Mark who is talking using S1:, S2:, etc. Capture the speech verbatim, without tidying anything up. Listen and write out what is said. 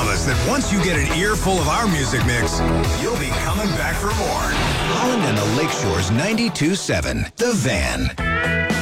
S1: promise that once you get an earful of our music mix, you'll be coming back for more. Holland and the Lakeshore's ninety-two point seven, The Van.